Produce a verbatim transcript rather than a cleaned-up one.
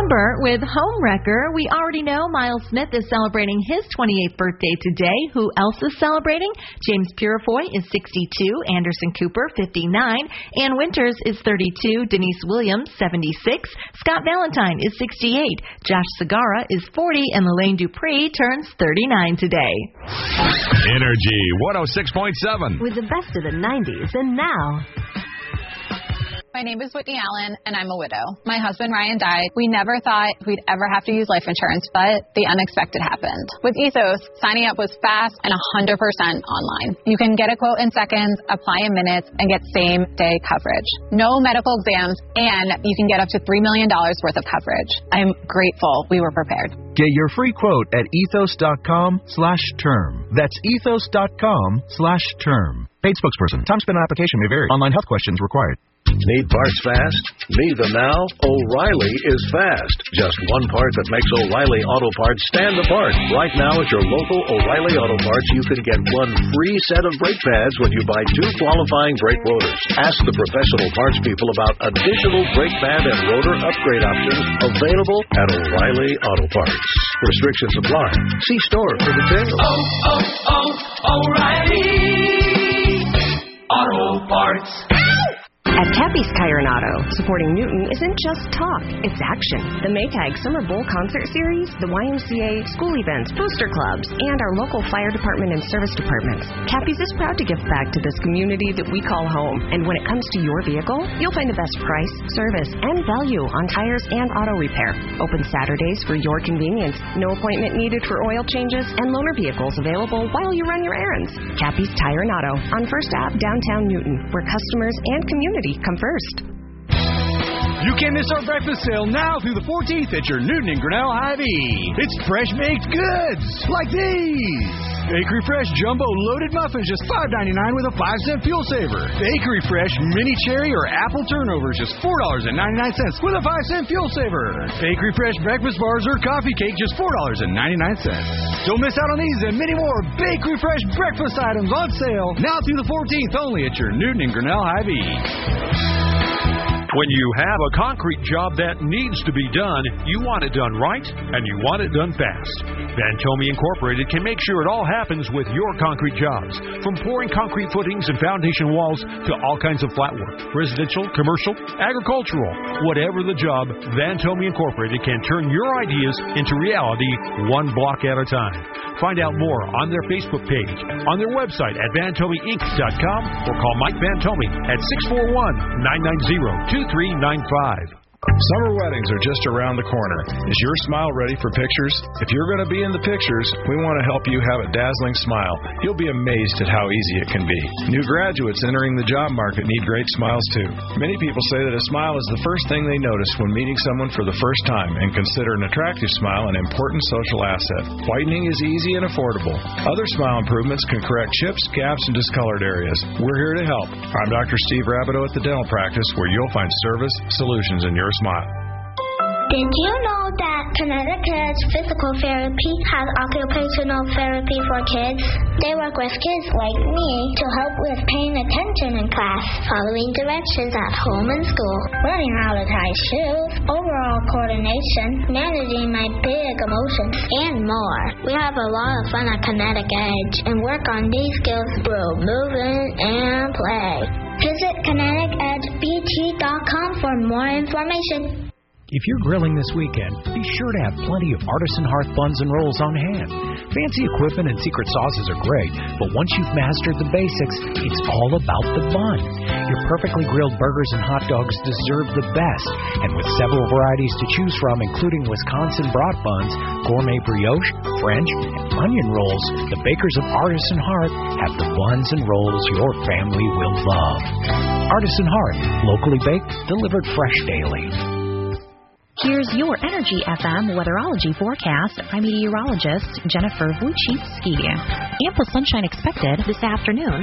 September with Homewrecker. We already know Miles Smith is celebrating his twenty-eighth birthday today. Who else is celebrating? James Purefoy is sixty-two, Anderson Cooper, fifty-nine, Ann Winters is thirty-two, Denise Williams, seventy-six, Scott Valentine is sixty-eight, Josh Segarra is forty, and Lelaine Dupree turns thirty-nine today. Energy one oh six point seven. With the best of the nineties and now. My name is Whitney Allen, and I'm a widow. My husband, Ryan, died. We never thought we'd ever have to use life insurance, but the unexpected happened. With Ethos, signing up was fast and one hundred percent online. You can get a quote in seconds, apply in minutes, and get same-day coverage. No medical exams, and you can get up to three million dollars worth of coverage. I'm grateful we were prepared. Get your free quote at ethos.com slash term. That's ethos.com slash term. Paid spokesperson. Time spent on application may vary. Online health questions required. Need parts fast? Need them now? O'Reilly is fast. Just one part that makes O'Reilly Auto Parts stand apart. Right now at your local O'Reilly Auto Parts, you can get one free set of brake pads when you buy two qualifying brake rotors. Ask the professional parts people about additional brake pad and rotor upgrade options available at O'Reilly Auto Parts. Restrictions apply. See store for details. Oh, oh, oh, O'Reilly Auto Parts. At Cappy's Tire and Auto, supporting Newton isn't just talk, it's action. The Maytag Summer Bowl Concert Series, the Y M C A, school events, booster clubs, and our local fire department and service departments. Cappy's is proud to give back to this community that we call home. And when it comes to your vehicle, you'll find the best price, service, and value on tires and auto repair. Open Saturdays for your convenience. No appointment needed for oil changes, and loaner vehicles available while you run your errands. Cappy's Tire and Auto on First Ave, downtown Newton, where customers and community come first. You can't miss our breakfast sale now through the fourteenth at your Newton and Grinnell Hy-Vee. It's fresh baked goods like these. Bakery Fresh Jumbo Loaded Muffins, just five ninety-nine with a five cent fuel saver. Bakery Fresh Mini Cherry or Apple Turnovers, just four ninety-nine with a five cent fuel saver. Bakery Fresh Breakfast Bars or Coffee Cake, just four ninety-nine. Don't miss out on these and many more Bakery Fresh breakfast items on sale now through the fourteenth only at your Newton and Grinnell Hy-Vee. When you have a concrete job that needs to be done, you want it done right, and you want it done fast. Van Tomey Incorporated can make sure it all happens with your concrete jobs. From pouring concrete footings and foundation walls to all kinds of flat work, residential, commercial, agricultural. Whatever the job, Van Tomey Incorporated can turn your ideas into reality one block at a time. Find out more on their Facebook page, on their website at van tomey inc dot com, or call Mike Van Tomey at six four one, nine nine zero, two three nine five. Summer weddings are just around the corner. Is your smile ready for pictures? If you're going to be in the pictures, we want to help you have a dazzling smile. You'll be amazed at how easy it can be. New graduates entering the job market need great smiles too. Many people say that a smile is the first thing they notice when meeting someone for the first time and consider an attractive smile an important social asset. Whitening is easy and affordable. Other smile improvements can correct chips, gaps, and discolored areas. We're here to help. I'm Doctor Steve Rabideau at the Dental Practice, where you'll find service solutions in your smile. Did you know that Kinetic Edge Physical Therapy has occupational therapy for kids? They work with kids like me to help with paying attention in class, following directions at home and school, learning how to tie shoes, overall coordination, managing my big emotions, and more. We have a lot of fun at Kinetic Edge and work on these skills through movement and play. Visit kinetic edge b t dot com for more information. If you're grilling this weekend, be sure to have plenty of Artisan Hearth buns and rolls on hand. Fancy equipment and secret sauces are great, but once you've mastered the basics, it's all about the bun. Your perfectly grilled burgers and hot dogs deserve the best, and with several varieties to choose from, including Wisconsin brat buns, gourmet brioche, French, and onion rolls, the bakers of Artisan Hearth have the buns and rolls your family will love. Artisan Hearth, locally baked, delivered fresh daily. Here's your Energy F M weatherology forecast by meteorologist Jennifer Wojcicki. Ample sunshine expected this afternoon.